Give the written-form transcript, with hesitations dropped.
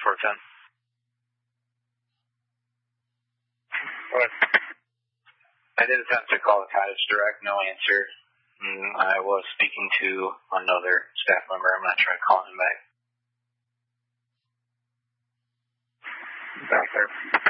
410. What? I did attempt to call the cottage direct, no answer. I was speaking to another staff member. I'm not trying to call him back. Back there.